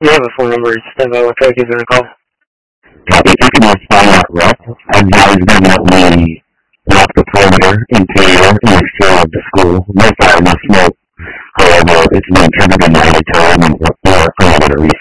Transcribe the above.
You have a phone number and stuff. I will try to give it a call. Copy. If you can respond that rough, advise them that we lock the perimeter interior and exterior of the school. No fire, no smoke. However, it's being covered at night time and we're unable to reach